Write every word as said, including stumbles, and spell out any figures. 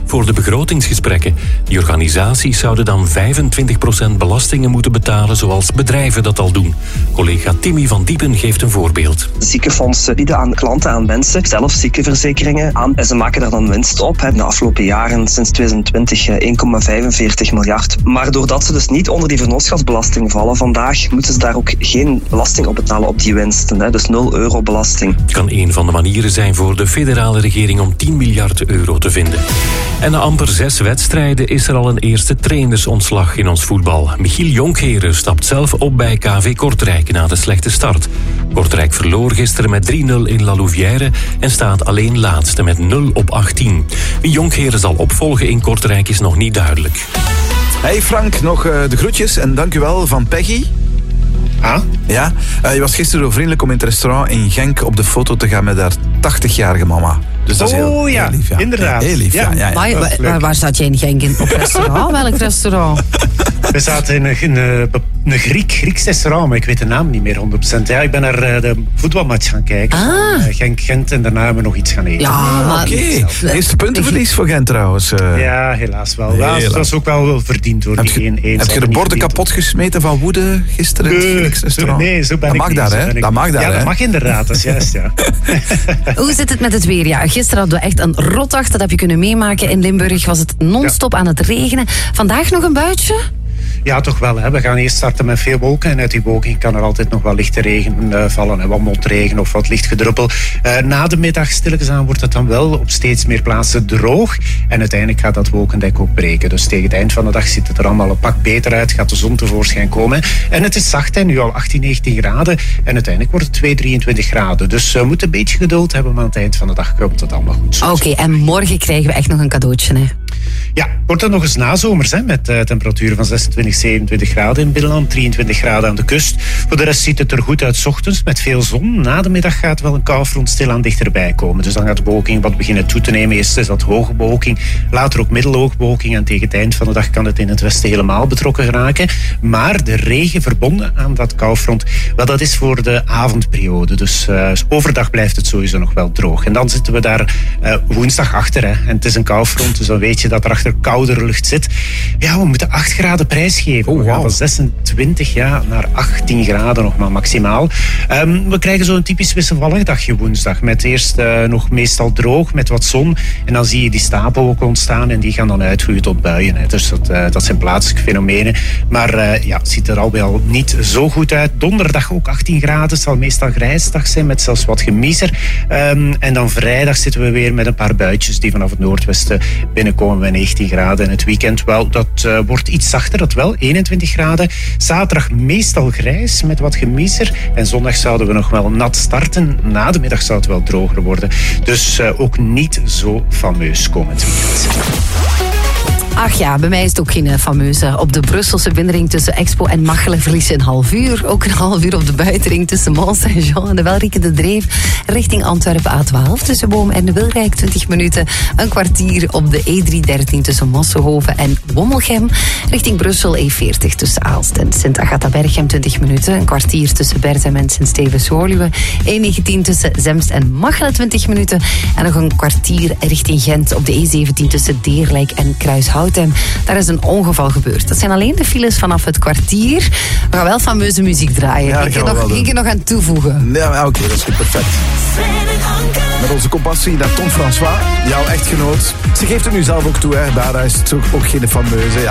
voor de begrotingsgesprekken. Die organisaties zouden dan vijfentwintig procent belastingen moeten betalen, zoals bedrijven dat al doen. Collega Timmy van Diepen geeft een voorbeeld. Ziekenfondsen bieden aan klanten, aan mensen, zelf ziekenverzekeringen aan. En ze maken daar dan winst op. De afgelopen jaren, sinds twintig twintig, één komma vijfenveertig miljard. Maar doordat ze dus niet onder die vennootschapsbelasting vallen vandaag, moeten ze daar ook geen belasting op betalen op die winsten. Dus nul euro belasting. Het kan een van de manieren zijn voor de federale regering om tien miljard euro te vinden. En na amper zes wedstrijden is er al een eerste trainersontslag in ons voetbal. Michiel Jonkheren stapt zelf op bij K V Kortrijk na de slechte start. Kortrijk verloor gisteren met drie nul in La Louvière en staat alleen laatste met nul op achttien. Wie Jonkheren zal opvolgen in Kortrijk is nog niet duidelijk. Hey Frank, nog uh, de groetjes en dank u wel van Peggy. Ah? Ja, uh, je was gisteren zo vriendelijk om in het restaurant in Genk op de foto te gaan met haar tachtigjarige mama. Dus dat is heel, oh ja, heel lief, ja. inderdaad. Heel lief, ja. ja, ja, ja. Maar, waar, waar, waar zat jij in Genk in, op restaurant? Welk restaurant? We zaten in een, in een, een Griek, Grieks restaurant, maar ik weet de naam niet meer honderd procent. Ja, ik ben naar de voetbalmatch gaan kijken. Ah. Genk-Gent en daarna hebben we nog iets gaan eten. Ja, maar... Oké, okay. Eerste puntenverlies voor Gent trouwens. Uh. Ja, helaas wel. Ja, het was ook wel, wel verdiend hoor. Heb je, één, één, heb je de borden kapot gesmeten van woede gisteren in het Grieks restaurant? Nee, zo ben dat ik mag niet. Daar, hè? Dat mag daar, Ja, hè? dat mag inderdaad, dat is juist, ja. Hoe zit het met het weer? Ja, gisteren hadden we echt een rotdag, dat heb je kunnen meemaken. In Limburg was het non-stop ja. aan het regenen. Vandaag nog een buitje? Ja, toch wel. Hè. We gaan eerst starten met veel wolken. En uit die wolken kan er altijd nog wel lichte regen uh, vallen. En wat motregen of wat licht gedruppel. Uh, na de middag stilletjes aan wordt het dan wel op steeds meer plaatsen droog. En uiteindelijk gaat dat wolkendek ook breken. Dus tegen het eind van de dag ziet het er allemaal een pak beter uit. Gaat de zon tevoorschijn komen. En het is zacht, hè. Nu al achttien, negentien graden. En uiteindelijk wordt het twee, drieëntwintig graden. Dus we uh, moeten een beetje geduld hebben. Maar aan het eind van de dag komt het allemaal goed. Oké, okay, en morgen krijgen we echt nog een cadeautje, hè? Ja, wordt het nog eens nazomers, hè, met uh, temperaturen van zesentwintig, zevenentwintig graden in binnenland, drieëntwintig graden aan de kust. Voor de rest ziet het er goed uit 's ochtends met veel zon. Na de middag gaat wel een koufront stilaan dichterbij komen. Dus dan gaat de bewolking wat beginnen toe te nemen. Eerst is dat hoge bewolking, later ook middelhoge bewolking. En tegen het eind van de dag kan het in het westen helemaal betrokken geraken. Maar de regen verbonden aan dat koufront, wel, dat is voor de avondperiode. Dus uh, overdag blijft het sowieso nog wel droog. En dan zitten we daar uh, woensdag achter. Hè. En het is een koufront, dus dan weet je dat er achter koudere lucht zit. Ja, we moeten acht graden prijsgeven. Oh, wow. We gaan van zesentwintig ja, naar achttien graden nog maar maximaal. Um, we krijgen zo'n typisch wisselvallig dagje woensdag. Met eerst uh, nog meestal droog, met wat zon. En dan zie je die stapelwolken ontstaan en die gaan dan uitgroeien tot buien. Hè. Dus dat, uh, dat zijn plaatselijke fenomenen. Maar uh, ja, het ziet er al wel niet zo goed uit. Donderdag ook achttien graden. Het zal meestal grijsdag zijn met zelfs wat gemiezer. Um, en dan vrijdag zitten we weer met een paar buitjes die vanaf het noordwesten binnenkomen bij negentien graden. En het weekend, wel, dat uh, wordt iets zachter, dat wel, eenentwintig graden. Zaterdag meestal grijs met wat gemiezer. En zondag zouden we nog wel nat starten. Na de middag zou het wel droger worden. Dus uh, ook niet zo fameus komend weekend. Ach ja, bij mij is het ook geen fameuze. Op de Brusselse binnenring tussen Expo en Machelen verlies je een half uur. Ook een half uur op de buitenring tussen Mont Saint-Jean en de Welriekende Dreef. Richting Antwerpen A twaalf tussen Boom en de Wilrijk twintig minuten. Een kwartier op de E driehonderddertien tussen Mosselhoven en Wommelgem. Richting Brussel E veertig tussen Aalst en Sint-Agatha-Berchem twintig minuten. Een kwartier tussen Berthem en Sint-Stevens-Woluwe. E negentien tussen Zemst en Machelen twintig minuten. En nog een kwartier richting Gent op de E zeventien tussen Deerlijk en Kruishout. Daar is een ongeval gebeurd. Dat zijn alleen de files vanaf het kwartier. We gaan wel fameuze muziek draaien. Ja, ik kan nog één keer nog aan toevoegen. Ja, oké, okay, dat is goed, perfect. Met onze compassie naar Tom François, jouw echtgenoot. Ze geeft het nu zelf ook toe, hè. Daar is het ook, ook geen fameuze. Ja.